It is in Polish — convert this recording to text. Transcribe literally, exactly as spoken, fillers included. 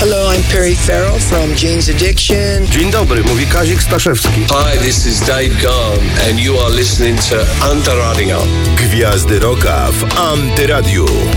Hello, I'm Perry Farrell from Jane's Addiction. Dzień dobry, mówi Kazik Staszewski. Hi, this is Dave Gahan and you are listening to Antyradio. Gwiazdy Rocka w Antyradiu.